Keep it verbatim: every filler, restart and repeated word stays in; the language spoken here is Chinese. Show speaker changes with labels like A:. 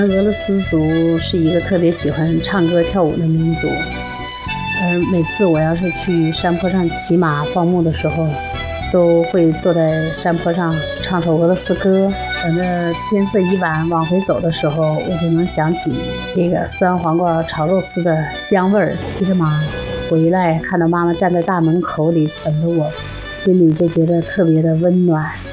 A: 俄罗斯族是一个特别喜欢唱歌跳舞的民族，而每次我要是去山坡上骑马放牧的时候，都会坐在山坡上唱首俄罗斯歌。等着天色已晚往回走的时候，我就能想起这个酸黄瓜炒肉丝的香味儿。骑着马回来，看到妈妈站在大门口里等着我，心里就觉得特别的温暖。